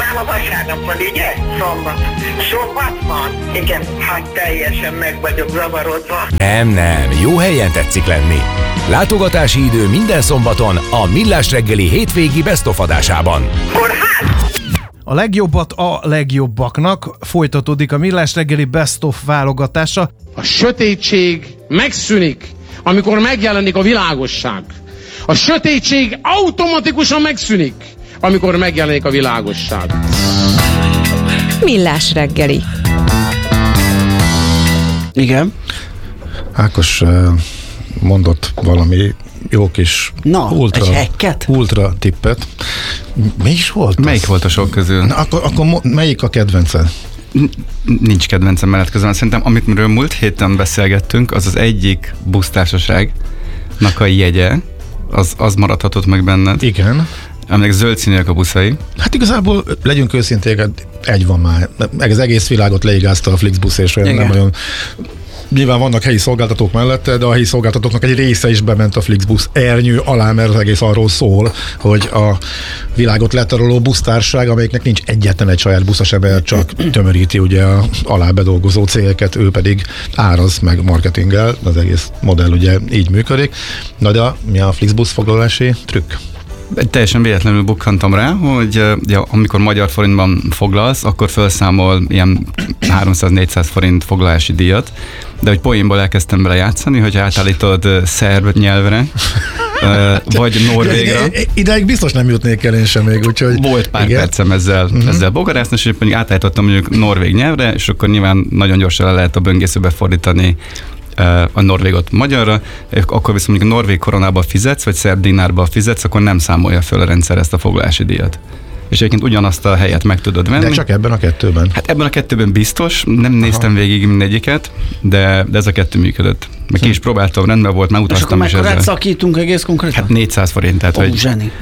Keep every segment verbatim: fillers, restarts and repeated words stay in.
nála vasárnap van, ugye? Szombat. Szombat van? Igen, hát teljesen meg vagyok zavarodva. Nem, nem, jó helyen tetszik lenni. Látogatási idő minden szombaton a Millás reggeli hétvégi Best of adásában. Kórház! A legjobbat a legjobbaknak folytatódik a Millás reggeli Best of válogatása. A sötétség megszűnik, amikor megjelenik a világosság. A sötétség automatikusan megszűnik, amikor megjelenik a világosság. Millás reggeli. Igen. Ákos mondott valami jó kis Na, ultra, egy hacket? ultra tippet. Mi is volt? Melyik az? volt a sok közül? Na, akkor, akkor mo- melyik a kedvenced? Nincs kedvencem mellett közben. Szerintem, amit miről múlt héten beszélgettünk, az az egyik busztársaságnak a jegye, az, az maradhatott meg benned. Igen. Aminek zöld színűek a buszai. Hát igazából legyünk őszinték, egy van már. Meg az egész világot leigázta a Flixbus, és olyan nem nagyon... Nyilván vannak helyi szolgáltatók mellette, de a helyi szolgáltatóknak egy része is bement a Flixbus ernyő alá, mert az egész arról szól, hogy a világot letaroló busztársaság, amelyiknek nincs egyetlen egy saját busza sem, mert csak tömöríti ugye a alá bedolgozó cégeket, ő pedig áraz meg marketinggel, az egész modell ugye így működik. Na de mi a Flixbus foglalási trükk? Teljesen véletlenül bukkantam rá, hogy ja, amikor magyar forintban foglalsz, akkor felszámol ilyen háromszáz-négyszáz forint foglalási díjat, de hogy poénból elkezdtem bele játszani, hogy átállítod szerb nyelvre, vagy norvégra. Ideig biztos nem jutnék el én sem még, úgyhogy... Volt pár igen. percem ezzel, uh-huh. ezzel bogarászni, és pedig átállítottam mondjuk norvég nyelvre, és akkor nyilván nagyon gyorsan le lehet a böngészőbe fordítani a norvégot magyarra, akkor viszont mondjuk a norvég koronába fizetsz, vagy szerb dinárba fizetsz, akkor nem számolja föl a rendszer ezt a foglalási díjat. És egyébként ugyanazt a helyet meg tudod venni. De csak ebben a kettőben? Hát ebben a kettőben biztos, nem néztem Aha. végig mindegyiket, de, de ez a kettő működött. Meg ki is próbáltam, rendben volt, megutaztam is ezzel. És akkor mekkorát szakítunk egész konkrétan? Hát négyszáz forint, tehát Ó, hogy... zseni.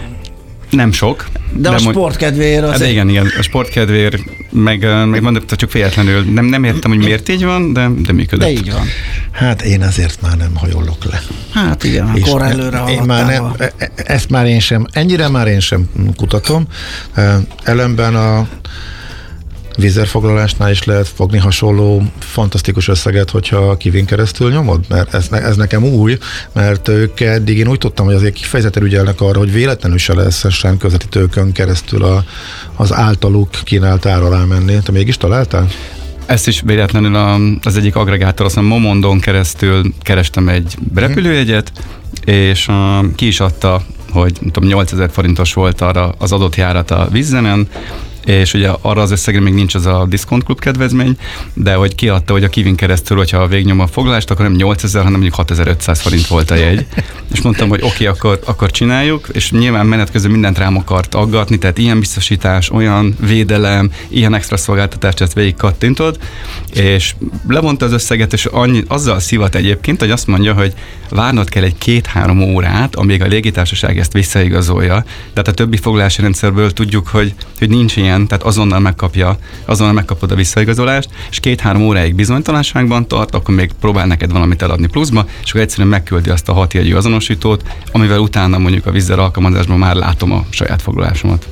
Nem sok. De, de a mond... sportkedvéért azért... De igen, igen, a sportkedvéért, meg, meg mondom, csak véletlenül. Nem, nem értem, hogy miért így van, de, de működött. De így van. Hát én azért már nem hajolok le. Hát igen, akkor előre én már nem, ezt már én sem, ennyire már én sem kutatom. Ellenben a vízerfoglalásnál is lehet fogni hasonló fantasztikus összeget, hogyha kivin keresztül nyomod, mert ez, ez nekem új, mert ők eddig én úgy tudtam, hogy azért kifejezetten ügyelnek arra, hogy véletlenül se lehessen közvetítőkön keresztül a, az általuk kínált ára rámenni. Te mégis találtál? Ezt is véletlenül a, az egyik agregátor, aztán Momondon keresztül kerestem egy repülőjegyet, és a, ki is adta, hogy nem tudom, nyolcezer forintos volt arra az adott járat a Vizzenen, és ugye arra az összegre még nincs az a Discount Club kedvezmény, de hogy kiadta, hogy a Kivin keresztül, hogyha a végnyom a foglalást, akkor nem nyolcezer, hanem mondjuk hatezer-ötszáz forint volt a jegy. És mondtam, hogy oké, okay, akkor, akkor csináljuk, és nyilván menet közben mindent rám akart aggatni, tehát ilyen biztosítás, olyan védelem, ilyen extra szolgáltatást, ezt végig kattintod, és levonta az összeget, és annyi, azzal szivat egyébként, hogy azt mondja, hogy várnod kell egy két-három órát, amíg a légitársaság ezt visszaigazolja. Tehát a többi foglalási rendszerből tudjuk, hogy, hogy nincs ilyen, tehát azonnal megkapja, azonnal megkapod a visszaigazolást, és két-három óráig bizonytalanságban tart, akkor még próbál neked valamit eladni pluszba, és akkor egyszerűen megküldi azt a hatjegyű azonosítót, amivel utána mondjuk a Wizz alkalmazásban már látom a saját foglalásomat.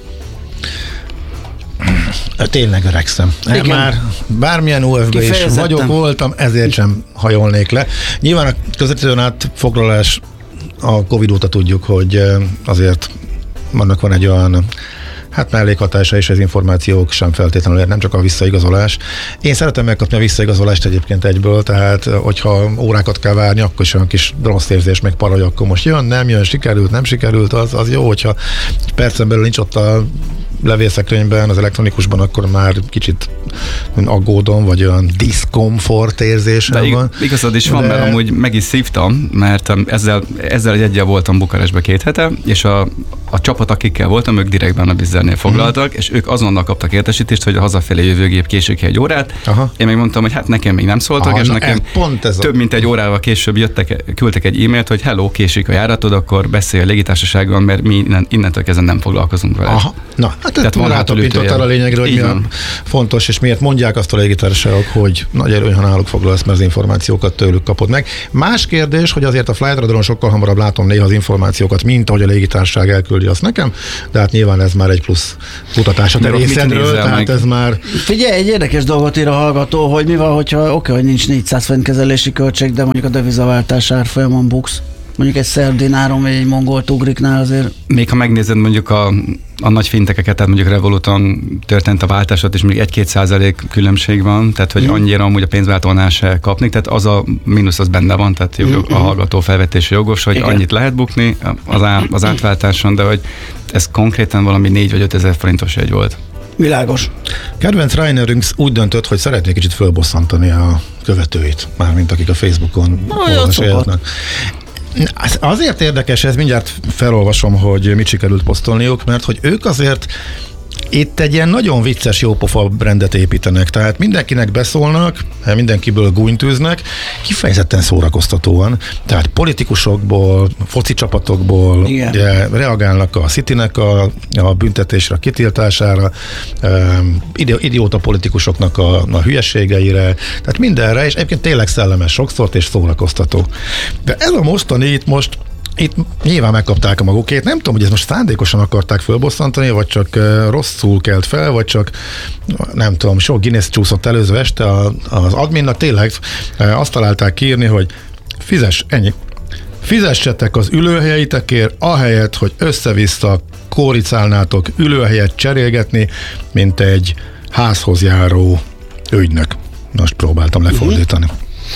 Tényleg öregszem. Igen. Már bármilyen u ef bé is vagyok, voltam, ezért sem hajolnék le. Nyilván a közvetítőn át foglalás a Covid óta tudjuk, hogy azért annak van egy olyan hát mellékhatása és az információk sem feltétlenül, nem csak a visszaigazolás. Én szeretem megkapni a visszaigazolást egyébként egyből, tehát hogyha órákat kell várni, akkor is olyan kis rossz érzés, meg para, hogy akkor most jön, nem jön, sikerült, nem sikerült, az, az jó, hogyha percen belül nincs ott a levélszekrényben, az elektronikusban, akkor már kicsit aggódom, vagy olyan diszkomfort érzésem van. Igazad is van, de... mert amúgy meg is szívtam, mert ezzel, ezzel egy egyel voltam Bukarestbe két hete, és a, a csapat, akikkel voltam, ők direktben a Wizzernél foglaltak, mm. és ők azonnal kaptak értesítést, hogy a hazafelé jövőgép késik egy órát. Aha. Én meg mondtam, hogy hát nekem még nem szóltak, Aha, és nekem pont ez több a... mint egy órával később jöttek, küldtek egy e-mailt, hogy hello, késik a járatod, akkor beszélj a légitársasággal, mert mi innen, innentől kezdve nem foglalkozunk vele. Aha. Na, hát Tehát van rátapintott arra a lényegre, hogy mi a fontos, és miért mondják azt a légitársaságok, hogy nagy előny, ha náluk foglalsz, mert az információkat tőlük kapod meg. Más kérdés, hogy azért a Flight Radaron sokkal hamarabb látom néha az információkat, mint ahogy a légitársaság elküldi azt nekem, de hát nyilván ez már egy plusz kutatás a te részedről, tehát meg? Ez már... Figyelj, egy érdekes dolgot ír a hallgató, hogy mi van, hogyha oké, okay, hogy nincs négyszáz forint kezelési költség, de mondjuk a devizaváltás árfolyamon buksz. Mondjuk egy szerdináron vagy egy mongolt ugriknál azért. Még ha megnézed mondjuk a, a nagy fintekeket, tehát mondjuk Revoluton történt a váltásot, és még egy-két százalék különbség van, tehát hogy annyira amúgy a pénzváltónál se kapni, tehát az a mínusz az benne van, tehát jog, a hallgató felvetése jogos, hogy igen, annyit lehet bukni az, á, az átváltáson, de hogy ez konkrétan valami négy vagy öt ezer forintos jegy volt. Világos. Kedvenc Ryanairünk úgy döntött, hogy szeretné kicsit fölbosszantani a követőit, mármint akik a Facebookon olvasják. Azért érdekes ez, mindjárt felolvasom, hogy mit sikerült posztolniuk, mert hogy ők azért itt egy ilyen nagyon vicces, jópofa rendet építenek, tehát mindenkinek beszólnak, mindenkiből gúnytűznek, kifejezetten szórakoztatóan, tehát politikusokból, foci csapatokból ugye, reagálnak a Citynek a, a büntetésre, a kitiltására, um, idióta politikusoknak a, a hülyeségeire, tehát mindenre, és egyébként tényleg szellemes sokszor, és szórakoztató. De ez a mostani itt most itt nyilván megkapták a magukét. Nem tudom, hogy ezt most szándékosan akarták fölbosszantani, vagy csak uh, rosszul kelt fel, vagy csak nem tudom, sok Guinness csúszott előző este a, az adminnak. Tényleg uh, azt találták kiírni, hogy fizess, ennyi. Fizessetek az ülőhelyeitekért, ahelyett, hogy össze-vissza kóricálnátok ülőhelyet cserélgetni, mint egy házhoz járó ügynök. Most próbáltam lefordítani.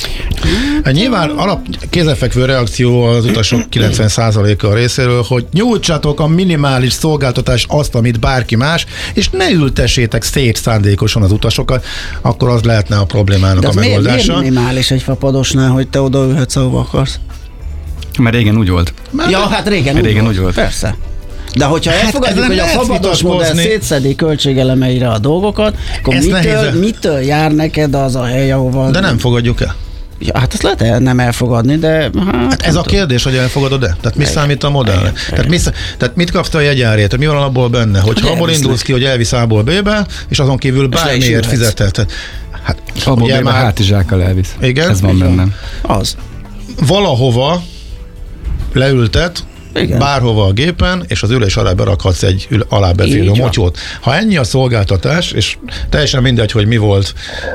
Hát nyilván alap kézenfekvő reakció az utasok kilencven százaléka részéről, hogy nyújtsatok a minimális szolgáltatás azt, amit bárki más, és ne ültessétek szét szándékosan az utasokat, akkor az lehetne a problémának a megoldása. Miért, miért minimális egy fapadosnál, hogy te odaülhetsz, ahova akarsz? Mert régen úgy volt. Mert ja, hát régen, úgy, régen volt. úgy volt. Persze. De hogyha hát elfogadjuk, hogy a fapados modell szétszedi költségelemeire a dolgokat, akkor mitől, mitől jár neked az a hely, ahova... De nem fogadjuk el. Ja, hát ezt lehet nem elfogadni, de... Hát, hát ez a kérdés, hogy elfogadod-e? Tehát mi számít a modell? Tehát, mi, tehát mit kapsz te a jegyárért? Mi van abból benne? Hogyha abból indulsz ki, hogy elvisz A-ból B-be, és azon kívül bármiért fizetett. Hát abból B-be már... hátizsákkal elvisz. Igen? Ez van bennem. Az. Valahova leültet, igen, bárhova a gépen, és az ülés alá berakhatsz egy alábeférő motyót. Ha ennyi a szolgáltatás, és teljesen mindegy, hogy mi volt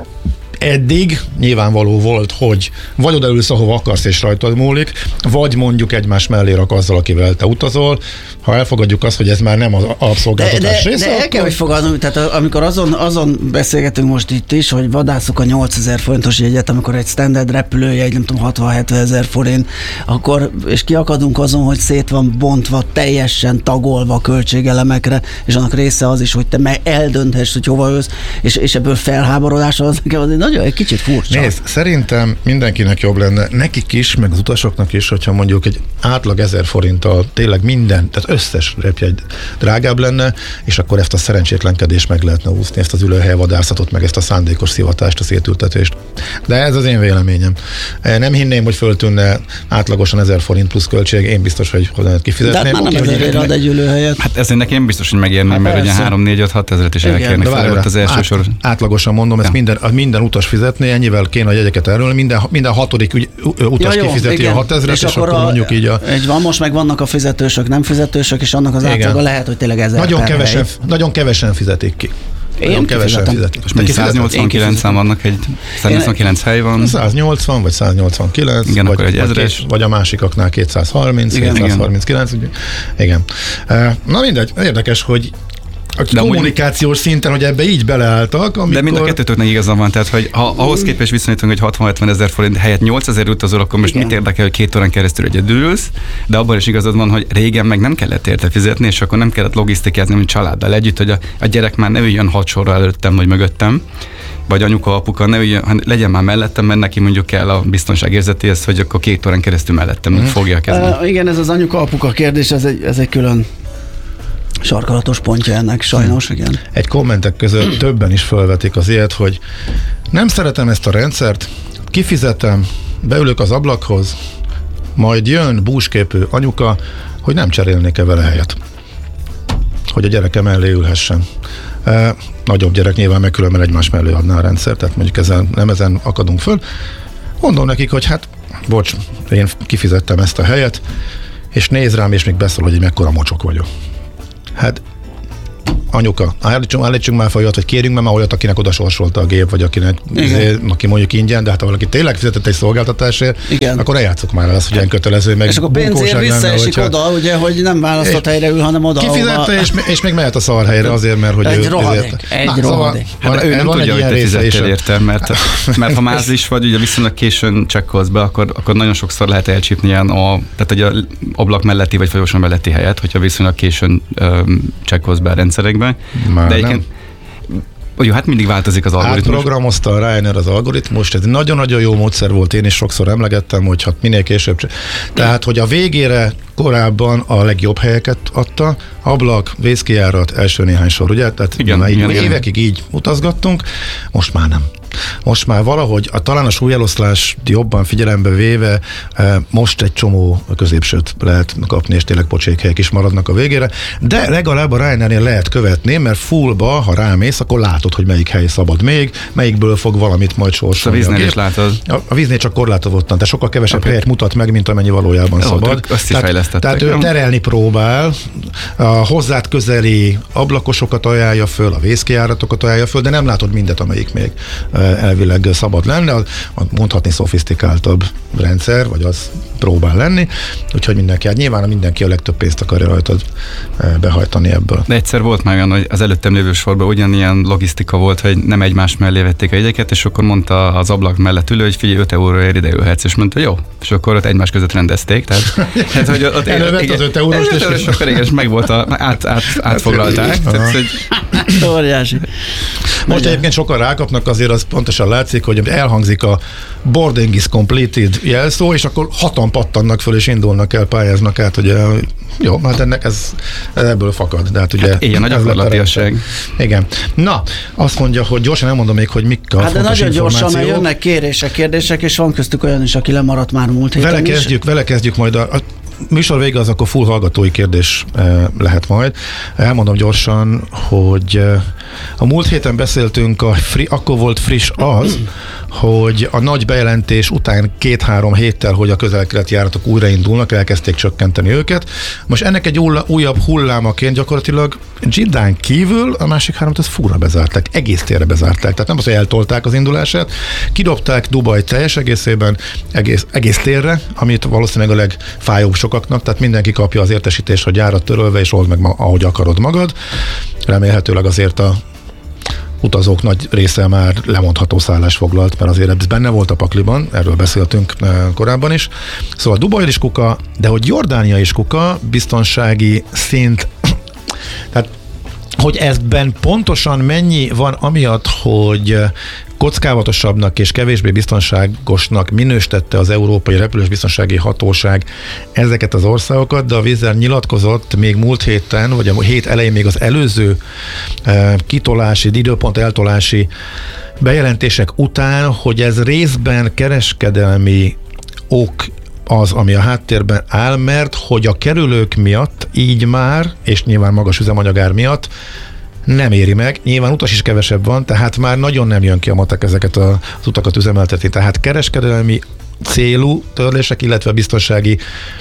eddig, nyilvánvaló volt, hogy vagy odaülsz, ahova akarsz, és rajtad múlik, vagy mondjuk egymás mellé rak azzal, akivel te utazol. Ha elfogadjuk azt, hogy ez már nem az alapszolgáltatás de, de, része, de el akkor... kell, hogy fogadnunk, tehát amikor azon, azon beszélgetünk most itt is, hogy vadászok a nyolcezer forintos jegyet, amikor egy standard repülőjegy, nem tudom, hatvan-hetven ezer forint, akkor, és kiakadunk azon, hogy szét van bontva, teljesen tagolva költségelemekre, és annak része az is, hogy te meg eldönthess, hogy hova ülsz, és, és ebből felháborodás az nekem az egy nagyon egy kicsit furcsa. Nézd, szerintem mindenkinek jobb lenne, nekik is, meg az utasoknak is, hogyha mondjuk egy átlag ezer forinttal tényleg minden, tehát összes repjegy drágább lenne, és akkor ezt a szerencsétlenkedést meg lehetne úszni, ezt az ülőhely vadászatot, meg ezt a szándékos szivatást, a szétültetést. De ez az én véleményem. Nem hinném, hogy föltűnne átlagosan ezer forint plusz költség, én biztos, hogy hogy kifizetném. De hát már nem ezerért ad egy ülőhelyet. Hát ezért nekem biztos, hogy megérném, hát mert ugye három, négy, öt, hat ezeret is elkérnek fel az első át, sor. Átlagosan mondom, ezt ja. minden, minden utas fizetné, ennyivel kéne a jegyeket erről, minden, minden hatodik ügy, utas ja, jó, kifizeti igen. a hatezret, és, és akkor, akkor mondjuk így a... Egy van, most meg vannak a fizetősök, nem fizetősök, és annak az átlaga lehet, hogy tényleg ezer nagyon kevesen, nagyon kevesen fizetik ki. Én nagyon kevesen fizetik. Most még száznyolcvankilencen vannak, egy száznyolcvankilenc hely van. száznyolcvan vagy száznyolcvankilenc, igen, vagy, egy vagy, vagy a másikaknál kétszázharminc, igen, kétszázharminckilenc. Igen. igen. Na mindegy, érdekes, hogy a de kommunikációs mondjuk, szinten, hogy ebbe így beleálltak, amikor... De mind a kettőtöknek igazam van, tehát hogy ha ahhoz képest viszonyítunk, hogy hatvan-hetven ezer forint helyett nyolcezer utazol, akkor most igen. mit érdekel, hogy két órán keresztül egyedül ülsz, de abban is igazad van, hogy régen meg nem kellett érte fizetni, és akkor nem kellett logisztikázni, mint családdal együtt, hogy a, a gyerek már ne üljön hat sorra előttem vagy mögöttem, vagy anyuka, apuka, ne üljön, legyen már mellettem, mert neki mondjuk kell a biztonságérzetéhez, hogy akkor két órán keresztül mellettem mm. fogja kezdeni. Uh, igen, ez az anyuka, apuka kérdés, ez egy, ez egy külön sarkalatos pontja ennek, sajnos, igen. Egy kommentek között többen is felvetik az ilyet, hogy nem szeretem ezt a rendszert, kifizetem, beülök az ablakhoz, majd jön búsképű anyuka, hogy nem cserélnék-e vele helyet. hogy a gyereke mellé ülhessen. E, nagyobb gyerek nyilván meg különben egymás mellé adná a rendszer, tehát mondjuk ezen, nem ezen akadunk föl. Mondom nekik, hogy hát, bocs, én kifizettem ezt a helyet, és néz rám, és még beszól, hogy mekkora mocsok vagyok. Hát, anyuka, állítsunk, állítsunk már fel olyat, vagy kérjünk már olyat, akinek oda sorsolta a gép, vagy akinek, azért, aki mondjuk ingyen, de hát ha valaki tényleg fizetett egy szolgáltatásért, igen. akkor eljátszuk már el azt, hogy ilyen kötelező, meg és akkor pénzért visszaesik oda, ugye, hogy nem választott helyre ül, hanem oda. Kifizette, és, és még mehet a szar helyre azért, mert hogy egy ő... rohadék, egy Na, rohadék. Szóval, hát ő nem tudja, hogy te fizettél érte, mert, mert ha mázlis vagy, ugye viszonylag későn csekkolsz be, akkor, akkor nagyon sokszor lehet elcsípni ilyen a, tehát egy a ablak melletti vagy folyosó melletti helyet, hogyha viszonylag későn um, csekkolsz be a rendszerekbe. Már de egyébként, jó, hát mindig változik az algoritmus. Átprogramozta a Ryanair az algoritmust, ez nagyon-nagyon jó módszer volt, én is sokszor emlegettem, hogy hát minél később. Tehát, hogy a végére korábban a legjobb helyeket adta, ablak, vészkijárat, első néhány sor, ugye? Tehát igen, így, igen, évekig igen. így utazgattunk, most már nem. Most már valahogy a, talán a súlyeloszlás jobban figyelembe véve most egy csomó középsőt lehet kapni, és tényleg pocsékhelyek is maradnak a végére, de legalább a Ryanairnél lehet követni, mert fullba, ha rámész, akkor látod, hogy melyik hely szabad még, melyikből fog valamit majd sorsolni. A víznél is látod. A, a víznél csak korlátozottan, tehát sokkal kevesebb okay. helyet mutat meg, mint amennyi valójában oh, szabad. Azt is tehát, tehát ő terelni próbál, a hozzád közeli ablakosokat ajánlja föl, a vészkijáratokat ajánlja föl, de nem látod mindet, amelyik még elvileg szabad lenne, a, a mondhatni szofisztikáltabb rendszer, vagy az próbál lenni, úgyhogy mindenki, hát nyilván mindenki a legtöbb pénzt akarja rajtad behajtani ebből. De egyszer volt már olyan, hogy az előttem lévő sorban ugyanilyen logisztika volt, hogy nem egymás mellé vették a jegyeket, és akkor mondta az ablak mellett ülő, hogy figyelj, öt euróért ide ülhetsz, és mondta, jó, és akkor ott egymás között rendezték, tehát, tehát hogy ott elővett az öt euróst, és, és akkor igen, és meg volt a, át, át, átfoglalták. Tehát, hogy... Óriási. Most egyébként sokan rákapnak, azért az pontosan látszik, hogy elhangzik a boarding is completed jelszó, és akkor hatan pattannak föl, és indulnak el, pályáznak át, hogy jó, hát ennek ez, ez ebből fakad. De hát ugye hát ilyen nagy gyakorlatiasság. Igen. Na, azt mondja, hogy gyorsan elmondom még, hogy mik a hát fontos de nagyon gyorsan, mert jönnek kérések, kérdések, és van köztük olyan is, aki lemaradt már múlt héten vele kezdjük, is. Vele kezdjük majd a, a műsor vége, az akkor full hallgatói kérdés eh, lehet majd. Elmondom gyorsan, hogy eh, a múlt héten beszéltünk, a fri, akkor volt friss az, hogy a nagy bejelentés után két-három héttel, hogy a közel-keleti járatok újraindulnak, elkezdték csökkenteni őket. Most ennek egy újabb hullámaként gyakorlatilag Jiddán kívül a másik hármat az fúra bezárták, egész térre bezárták. Tehát nem az, hogy eltolták az indulását, kidobták Dubaj teljes egészében, egész, egész térre, amit valószínűleg a legfájóbb sokaknak, tehát mindenki kapja az értesítést, hogy járat törölve, és old meg ma, ahogy akarod magad. Remélhetőleg azért a utazók nagy része már lemondható szállás foglalt, mert azért ez benne volt a pakliban, erről beszéltünk korábban is. Szóval Dubaj is kuka, de hogy Jordánia is kuka, biztonsági szint, tehát hogy ezben pontosan mennyi van amiatt, hogy kockávatosabbnak és kevésbé biztonságosnak minősítette az Európai Repülős Biztonsági Hatóság ezeket az országokat, de a Wizz nyilatkozott még múlt héten, vagy a hét elején még az előző eh, kitolási, időpont eltolási bejelentések után, hogy ez részben kereskedelmi ok az, ami a háttérben áll, mert hogy a kerülők miatt így már, és nyilván magas üzemanyagár miatt nem éri meg. Nyilván utas is kevesebb van, tehát már nagyon nem jön ki a matek ezeket az utakat üzemeltetni. Tehát kereskedelmi célú törlések, illetve a biztonsági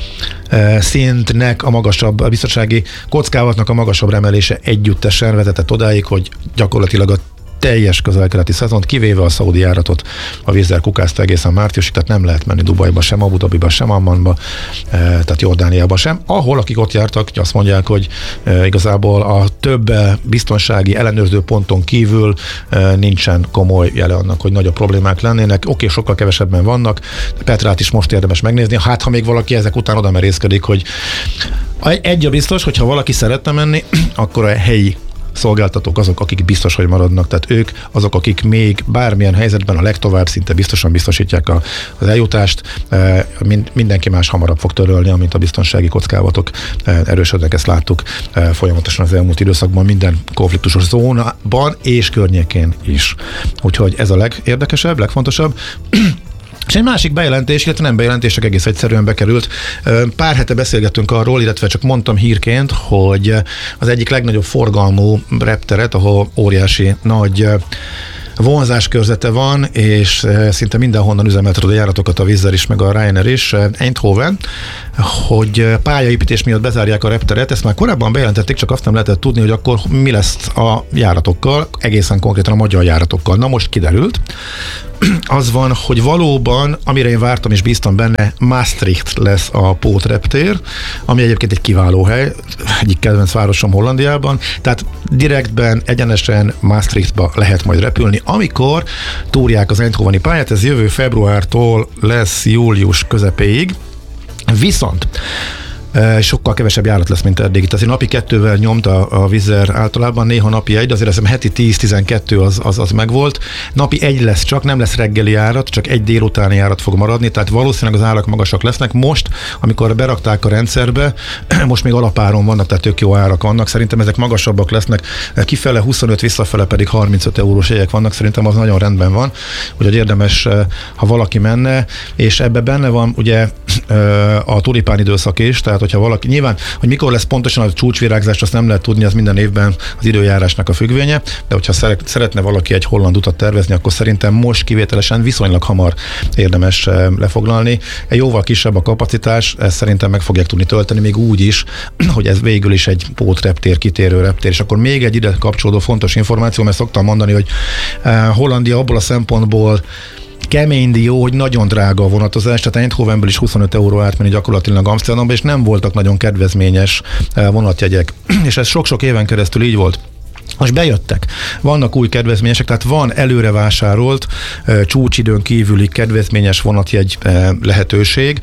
e, szintnek a magasabb, a biztonsági kockávatnak a magasabb emelése együttesen vezetett odáig, hogy gyakorlatilag a teljes közel-keleti szezont, kivéve a szaudi járatot a Wizz Air kukázta egészen márciusig, tehát nem lehet menni Dubajba, sem Abu Dhabiba, sem Ammanba, e, tehát Jordániába sem. Ahol, akik ott jártak, azt mondják, hogy e, igazából a több biztonsági ellenőrző ponton kívül e, nincsen komoly jele annak, hogy nagyobb problémák lennének. Oké, sokkal kevesebben vannak, Petrát is most érdemes megnézni, hát ha még valaki ezek után oda merészkedik, hogy egy a biztos, hogyha valaki szeretne menni, akkor a helyi szolgáltatók azok, akik biztos, hogy maradnak, tehát ők azok, akik még bármilyen helyzetben a legtovább szinte biztosan biztosítják a, az eljutást, mindenki más hamarabb fog törölni, amint a biztonsági kockázatok erősödnek, ezt láttuk folyamatosan az elmúlt időszakban minden konfliktusos zónában és környékén is. Úgyhogy ez a legérdekesebb, legfontosabb. És egy másik bejelentés, illetve nem bejelentés, csak egész egyszerűen bekerült. Pár hete beszélgettünk arról, illetve csak mondtam hírként, hogy az egyik legnagyobb forgalmú repteret, ahol óriási nagy vonzáskörzete van, és szinte mindenhonnan üzemeltetett a járatokat a Wizz Air is, meg a Ryanair is, Eindhoven, hogy pályaépítés miatt bezárják a repteret. Ezt már korábban bejelentették, csak azt nem lehetett tudni, hogy akkor mi lesz a járatokkal, egészen konkrétan a magyar járatokkal. Na most kiderült, az van, hogy valóban, amire én vártam és bíztam benne, Maastricht lesz a pótreptér, ami egyébként egy kiváló hely, egyik kedvenc városom Hollandiában, tehát direktben, egyenesen Maastrichtba lehet majd repülni, amikor túrják az eindhoveni pályát, ez jövő februártól lesz július közepéig, viszont sokkal kevesebb járat lesz, mint eddig. Itt azért napi kettővel nyomta a Wizz Air általában, néha napi egy, de azért hiszem heti tíz-tizenkettő az, az, az megvolt. Napi egy lesz csak, nem lesz reggeli járat, csak egy délutáni járat fog maradni, tehát valószínűleg az árak magasak lesznek. Most, amikor berakták a rendszerbe, most még alapáron vannak, tehát tök jó árak vannak. Szerintem ezek magasabbak lesznek. Kifele huszonöt, visszafele pedig harmincöt eurós jegyek vannak. Szerintem az nagyon rendben van. Úgyhogy érdemes, ha valaki menne, és ebbe benne van ugye a tulipán időszak is, tehát hogyha valaki, nyilván, hogy mikor lesz pontosan a csúcsvirágzás, azt nem lehet tudni, az minden évben az időjárásnak a függvénye, de hogyha szeretne valaki egy holland utat tervezni, akkor szerintem most kivételesen viszonylag hamar érdemes lefoglalni. Egy jóval kisebb a kapacitás, ezt szerintem meg fogják tudni tölteni, még úgy is, hogy ez végül is egy pótreptér, kitérő reptér. És akkor még egy ide kapcsolódó fontos információ, mert szoktam mondani, hogy Hollandia abból a szempontból kemény dió, hogy nagyon drága a vonatozás, tehát Eindhovenből is huszonöt euró átmenni gyakorlatilag Amsterdamba, és nem voltak nagyon kedvezményes vonatjegyek. És ez sok-sok éven keresztül így volt. Most bejöttek. Vannak új kedvezményesek, tehát van előre vásárolt, csúcsidőn kívüli kedvezményes vonatjegy lehetőség,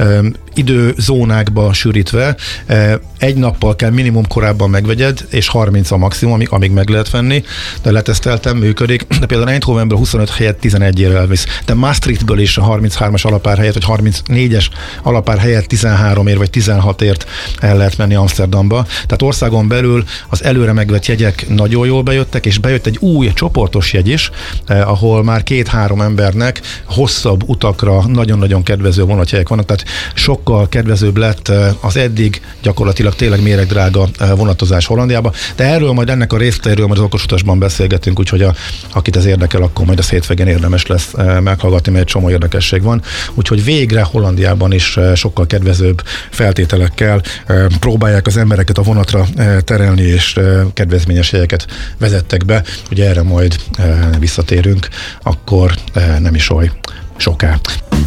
időzónákba sűrítve, egy nappal kell minimum korábban megvegyed, és harminc a maximum, amíg, amíg meg lehet venni, de leteszteltem, működik, de például Eindhovenből huszonöt helyett tizenegyére elvisz, de Maastrichtből is a harminchármas alapár helyett, vagy harmincnégyes alapár helyett tizenháromért, vagy tizenhatért el lehet menni Amsterdamba. Tehát országon belül az előre megvett jegyek nagyon jól bejöttek, és bejött egy új csoportos jegy is, eh, ahol már két-három embernek hosszabb utakra nagyon-nagyon kedvező vonatjegyek vannak, tehát sokkal kedvezőbb lett az eddig gyakorlatilag tényleg méregdrága vonatozás Hollandiába, de erről majd ennek a részleteiről majd az okos utasban beszélgetünk, úgyhogy a, akit ez érdekel, akkor majd a hétvégén érdemes lesz meghallgatni, mert egy csomó érdekesség van. Úgyhogy végre Hollandiában is sokkal kedvezőbb feltételekkel próbálják az embereket a vonatra terelni, és kedvezményes jegyeket vezettek be. Ugye erre majd visszatérünk, akkor nem is oly soká.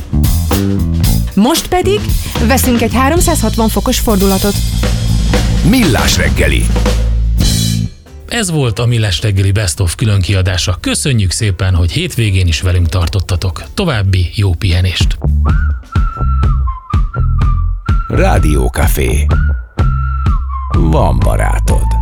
Most pedig veszünk egy háromszázhatvan fokos fordulatot. Millás reggeli. Ez volt a Millás reggeli Best of különkiadása. Köszönjük szépen, hogy hétvégén is velünk tartottatok. További jó pihenést! Rádiókafé. Van barátod.